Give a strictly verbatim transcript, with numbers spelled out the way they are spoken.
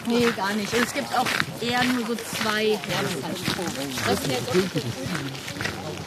Nee, gar nicht. Und es gibt auch eher nur so zwei Jahreszeiten. Das ist jetzt